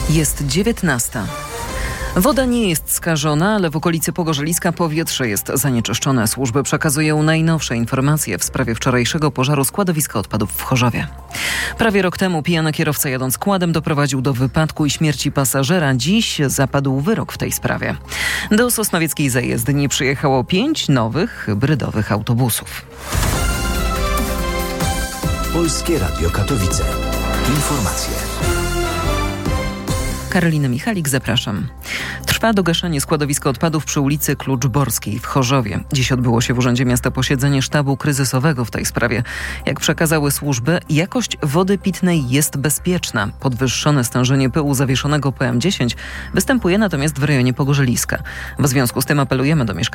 Jest 19. Woda nie jest skażona, ale w okolicy Pogorzeliska powietrze jest zanieczyszczone. Służby przekazują najnowsze informacje w sprawie wczorajszego pożaru składowiska odpadów w Chorzowie. Prawie rok temu pijany kierowca jadąc kładem doprowadził do wypadku i śmierci pasażera. Dziś zapadł wyrok w tej sprawie. Do Sosnowieckiej zajezdni przyjechało 5 nowych hybrydowych autobusów. Polskie Radio Katowice. Informacje. Karolina Michalik, zapraszam. Trwa dogaszanie składowiska odpadów przy ulicy Kluczborskiej w Chorzowie. Dziś odbyło się w Urzędzie Miasta posiedzenie sztabu kryzysowego w tej sprawie. Jak przekazały służby, jakość wody pitnej jest bezpieczna. Podwyższone stężenie pyłu zawieszonego PM10 występuje natomiast w rejonie Pogorzeliska. W związku z tym apelujemy do mieszkańców